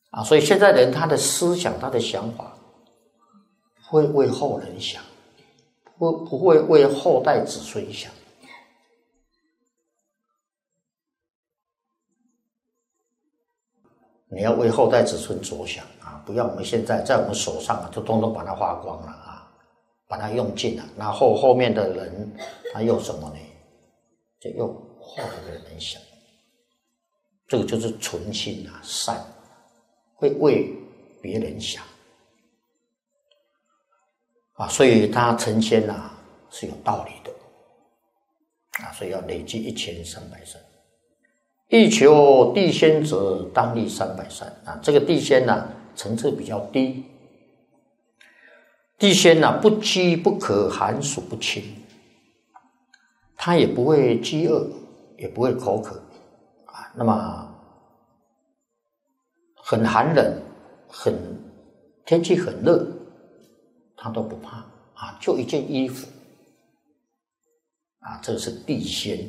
所以现在人他的思想他的想法会为后人想，不会为后代子孙想。你要为后代子孙着想不要我们现在在我们手上就通通把它花光了把它用尽了，那后面的人他用什么呢？就用后来的人想，这个就是存心善，会为别人想所以他成仙是有道理的所以要累积1300善。欲求地仙者，当立300善这个地仙层次比较低。地仙不饥不渴，寒暑不侵，他也不会饥饿，也不会口渴那么很寒冷，天气很热，他都不怕就一件衣服这是地仙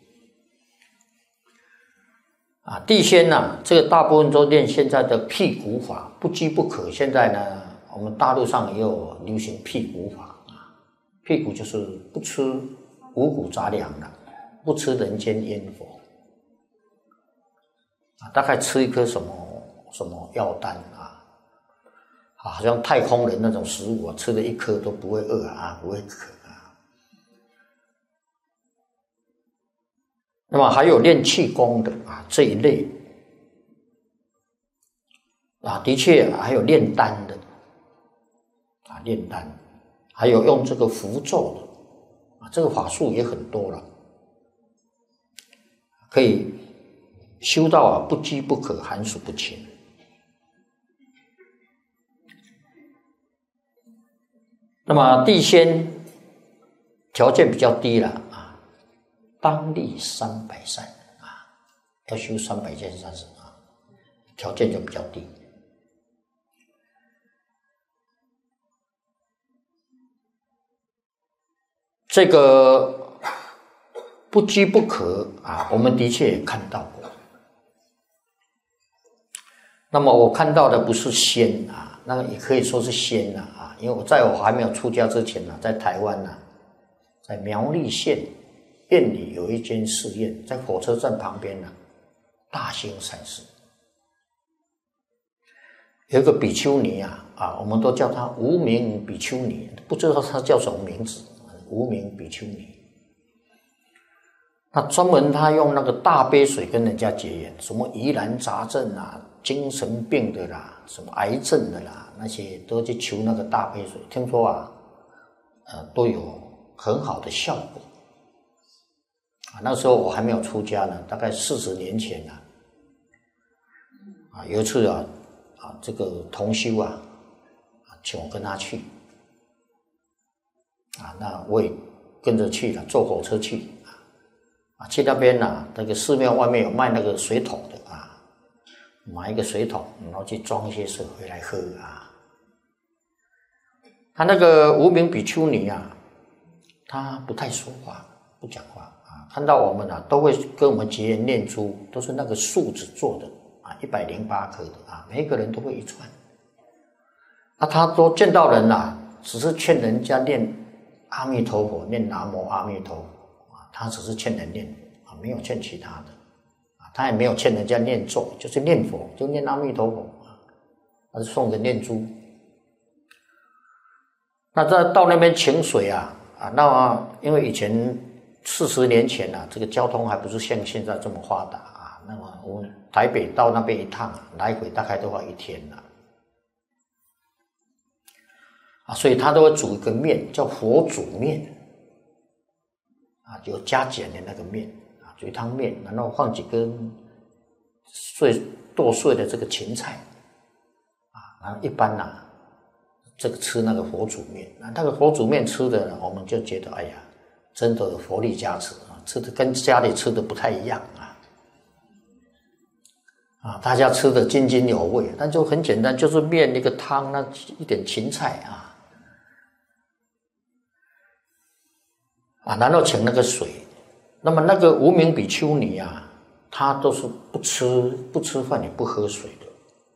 地仙这个大部分都练现在的辟谷法，不饥不渴。现在呢，我们大陆上也有流行辟谷法辟谷就是不吃五谷杂粮了，不吃人间烟火大概吃一颗什么药丹好像太空人那种食物吃了一颗都不会饿不会渴那么还有练气功的这一类的确还有炼丹的炼丹，还有用这个符咒的这个法术也很多了，可以修到不饥不渴，寒暑不侵。那么地仙条件比较低了当立300善要修300件善事条件就比较低。这个不饥不渴我们的确也看到过。那么我看到的不是仙那个也可以说是仙因为我还没有出家之前在台湾在苗栗县院里有一间寺院，在火车站旁边大兴善寺，有一个比丘尼我们都叫她无名比丘尼，不知道她叫什么名字，无名比丘尼。那专门她用那个大杯水跟人家结缘，什么疑难杂症精神病的什么癌症的那些都去求那个大杯水，听说都有很好的效果。那时候我还没有出家呢，大概40年前有一次这个同修请我跟他去那我也跟着去了，坐火车去去那边那个寺庙外面有卖那个水桶的买一个水桶，然后去装一些水回来喝他那个无名比丘尼他不太说话，不讲话看到我们都会跟我们结缘念珠，都是那个树脂做的108颗的每一个人都会一串他都见到人只是劝人家念阿弥陀佛，念南无阿弥陀佛他只是劝人念佛没有劝其他的他也没有劝人家念咒，就是念佛，就念阿弥陀佛他是送个念珠。那到那边请水那因为以前40年前这个交通还不是像现在这么发达那么我们台北到那边一趟来回大概都要1天所以他都会煮一个面叫佛煮面就加碱的那个面煮一汤面，然后放几根剁碎的这个芹菜然后一般这个吃那个佛煮面那个佛煮面吃的我们就觉得哎呀真的有佛力加持吃的跟家里吃的不太一样大家吃的津津有味，但就很简单，就是面一个汤，那一点芹菜然后请那个水。那么那个无名比丘尼他都是不吃饭也不喝水